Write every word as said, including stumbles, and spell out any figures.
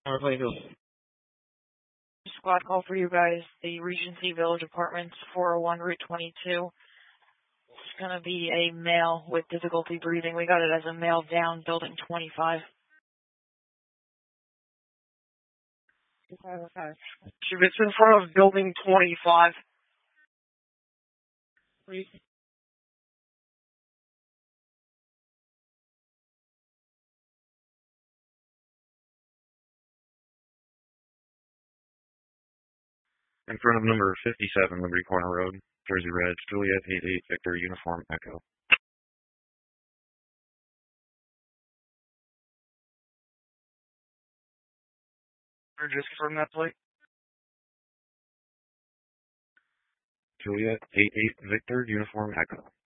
Or Plainfield. Squad call for you guys. The Regency Village Apartments, four oh one Route twenty-two. It's going to be a male with difficulty breathing. We got it as a male down, building twenty-five. Okay, okay. It's in front of building twenty-five. Please. In front of number fifty-seven Liberty Corner Road, Jersey Red, Juliet eight eight Victor Uniform Echo. Or just confirm that plate. Juliet eight eight Victor Uniform Echo.